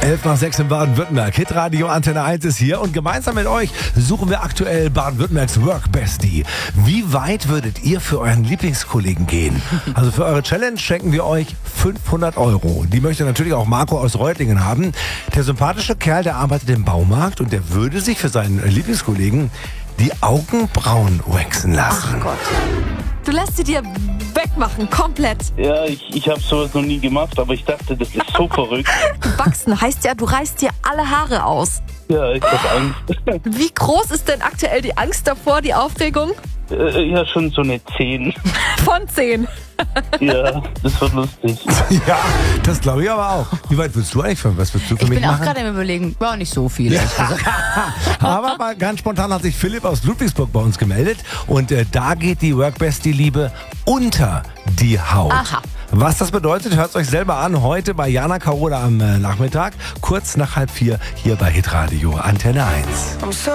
11:06 in Baden-Württemberg. Hitradio Antenne 1 ist hier und gemeinsam mit euch suchen wir aktuell Baden-Württembergs Work Bestie. Wie weit würdet ihr für euren Lieblingskollegen gehen? Also für eure Challenge schenken wir euch 500 Euro. Die möchte natürlich auch Marco aus Reutlingen haben. Der sympathische Kerl, der arbeitet im Baumarkt und der würde sich für seinen Lieblingskollegen die Augenbrauen waxen lassen. Ach Gott. Du lässt sie dir wegmachen, komplett. Ja, ich habe sowas noch nie gemacht, aber ich dachte, das ist so verrückt. Wachsen heißt ja, du reißt dir alle Haare aus. Ja, ich habe Angst. Wie groß ist denn aktuell die Angst davor, die Aufregung? Ja, schon so eine 10. Von 10. Ja, das wird lustig. Ja, das glaube ich aber auch. Wie weit willst du eigentlich für was willst du für Ich mich bin auch machen? gerade im Überlegen, war nicht so viel. ehrlich gesagt. Aber mal ganz spontan hat sich Philipp aus Ludwigsburg bei uns gemeldet und da geht die Work-Bestie-Liebe unter die Haut. Aha. Was das bedeutet, hört es euch selber an. Heute bei Jana Carola am Nachmittag, kurz nach 3:30 hier bei Hitradio Antenne 1.